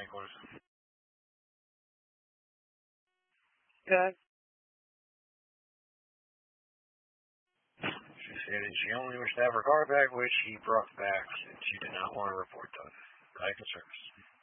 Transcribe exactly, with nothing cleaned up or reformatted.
quarters. Okay. She stated she only wished to have her car back, which he brought back since she did not want to report them. Back in service.